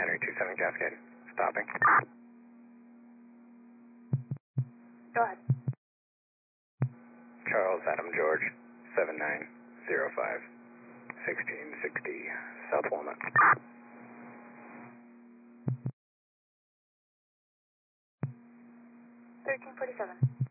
Henry 27 Cascade. Stopping. Go ahead. Charles Adam George 7905 1660 South Walnut. 1347.